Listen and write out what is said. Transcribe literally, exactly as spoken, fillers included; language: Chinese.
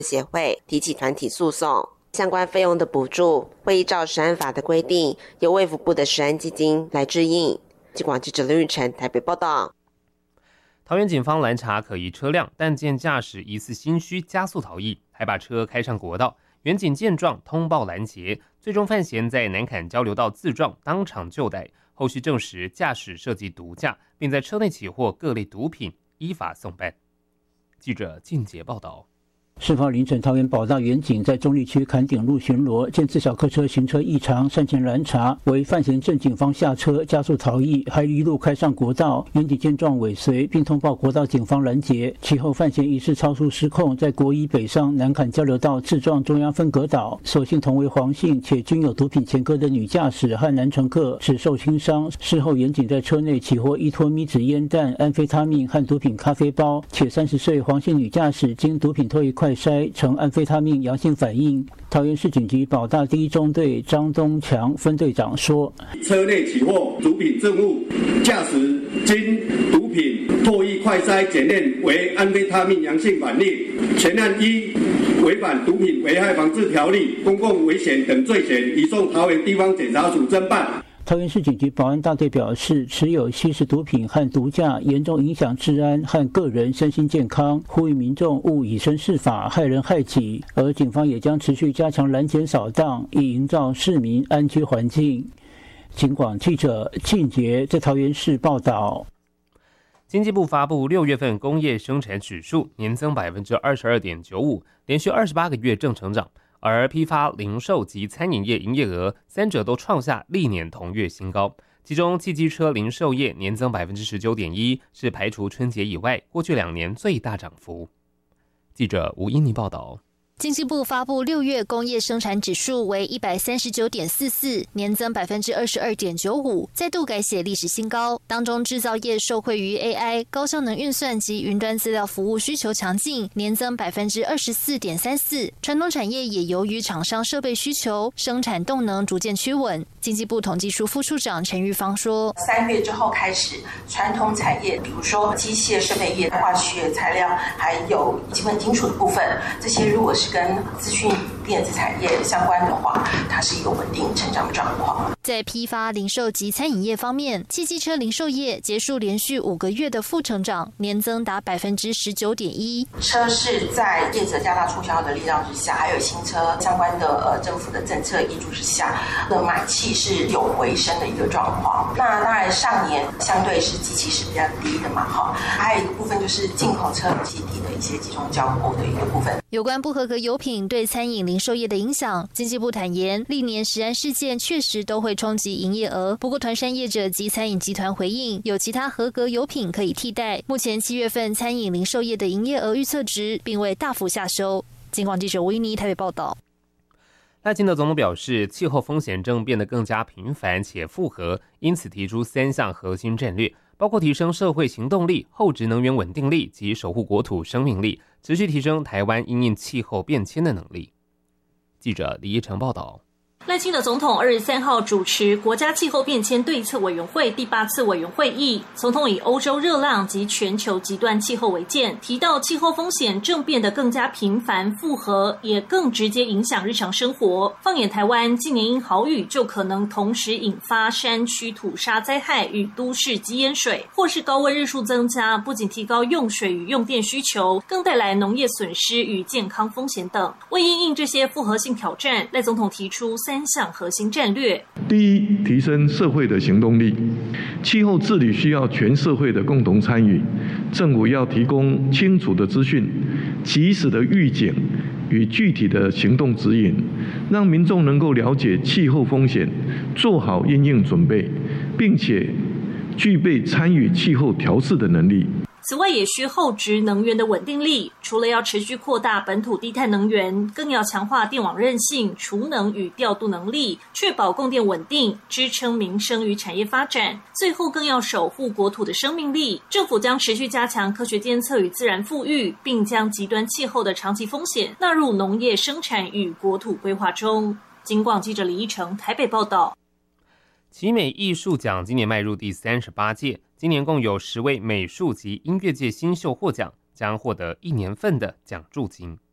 协会提起团体诉讼，相关费用的补助会依照食安法的规定，由卫福部的食安基金来支应。记广记者林玉成台北报道。 桃园警方拦查可疑车辆，但见驾驶疑似心虚加速逃逸，还把车开上国道。员警见状通报拦截，最终犯嫌在南崁交流道自撞，当场就逮。后续证实驾驶涉及毒驾，并在车内起获各类毒品，依法送办。记者靳杰报道。 事发凌晨，桃园保大员警在中坜区坎顶路巡逻，见自小客车行车异常，上前拦查，为犯嫌正警方下车加速逃逸，还一路开上国道。员警见状尾随，并通报国道警方拦截。其后犯嫌疑似超速失控，在国一北上南崁交流道自撞中央分隔岛，所幸同为黄姓且均有毒品前科的女驾驶和男乘客只受轻伤。事后，员警在车内起获一脱咪子烟弹、安非他命和毒品咖啡包，且三十岁黄姓女驾驶经毒品唾液快筛呈安非他命阳性反应。桃园市警局保大第一中队张东强分队长说：“ 车内起获毒品证物，驾驶经毒品唾液快筛检验为安非他命阳性反应，全案依违反毒品危害防治条例、公共危险等罪嫌，移送桃园地方检察署侦办。” 桃园市警局保安大队表示，持有吸食毒品和毒驾严重影响治安和个人身心健康，呼吁民众勿以身试法，害人害己。而警方也将持续加强拦检扫荡，以营造市民安居环境。警广记者靳杰在桃园市报道。 经济部发布六月份工业生产指数年增百分之二十二点九五，连续二十八个月正成长。而批发、零售及餐饮业营业额三者都创下历年同月新高，其中汽机车零售业年增百分之十九点一，是排除春节以外过去两年最大涨幅。记者吴英妮报道。 经济部发布六月工业生产指数为一百三十九点四四，年增百分之二十二点九五，再度改写历史新高。当中制造业受惠于 A I、高效能运算及云端资料服务需求强劲，年增百分之二十四点三四。传统产业也由于厂商设备需求，生产动能逐渐趋稳。经济部统计处副处长陈玉芳说：“ 三月之后开始，传统产业，比如说机械设备业、化学材料，还有基本金属的部分，这些如果是跟资讯电子产业相关的话，它是一个稳定成长的状况。” 在批发、零售及餐饮业方面，汽机车零售业结束连续五个月的负成长，年增达百分之十九点一。 车市在业者加大促销的力量之下，还有新车相关的呃政府的政策挹注之下，的买气是有回升的一个状况。那当然上年相对是基期是比较低的嘛，哈。还有一个部分就是进口车基底的一些集中交货的一个部分。 有关不合格油品对餐饮零售业的影响，经济部坦言，历年食安事件确实都会冲击营业额。不过，团膳业者及餐饮集团回应，有其他合格油品可以替代。目前七月份餐饮零售业的营业额预测值并未大幅下修。警广记者吴依妮台北报道。 赖清德总统表示，气候风险正变得更加频繁且复合，因此提出三项核心战略，包括提升社会行动力、厚质能源稳定力及守护国土生命力，持续提升台湾因应气候变迁的能力。记者李一成报道。 赖清德总统二十三号主持国家气候变迁对策委员会第八次委员会议，总统以欧洲热浪及全球极端气候为鉴，提到气候风险正变得更加频繁复合，也更直接影响日常生活。放眼台湾，今年因豪雨就可能同时引发山区土砂灾害与都市积淹水，或是高温日数增加，不仅提高用水与用电需求，更带来农业损失与健康风险等。为因应这些复合性挑战，赖总统提出三项核心战略。 第一，提升社会的行动力。气候治理需要全社会的共同参与，政府要提供清楚的资讯、及时的预警与具体的行动指引，让民众能够了解气候风险，做好因应准备，并且具备参与气候调适的能力。 此外，也需厚质能源的稳定力，除了要持续扩大本土低碳能源，更要强化电网韧性、储能与调度能力，确保供电稳定，支撑民生与产业发展。最后，更要守护国土的生命力。政府将持续加强科学监测与自然富裕，并将极端气候的长期风险纳入农业生产与国土规划中。警广记者李一成台北报道。 奇美艺术奖今年迈入第三十八届，今年共有十位美术及音乐界新秀获奖，将获得一年份的奖助金。